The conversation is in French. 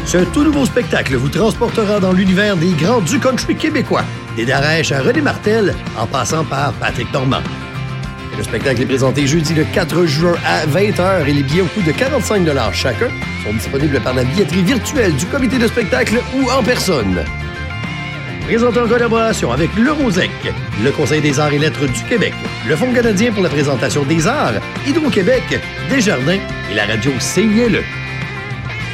Ce tout nouveau spectacle vous transportera dans l'univers des grands du country québécois, des Darèches à René Martel, en passant par Patrick Normand. Le spectacle est présenté jeudi le 4 juin à 20h et les billets au coût de 45 $ chacun sont disponibles par la billetterie virtuelle du comité de spectacle ou en personne. Présenté en collaboration avec le Rosec, le Conseil des arts et lettres du Québec, le Fonds canadien pour la présentation des arts, Hydro-Québec, Desjardins et la radio CILE.